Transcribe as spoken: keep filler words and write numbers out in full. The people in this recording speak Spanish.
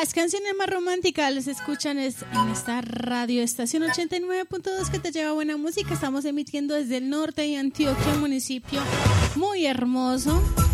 Las canciones más románticas las escuchan es en esta radio estación ochenta y nueve punto dos que te lleva buena música. Estamos emitiendo desde el norte de Antioquia, un municipio muy hermoso.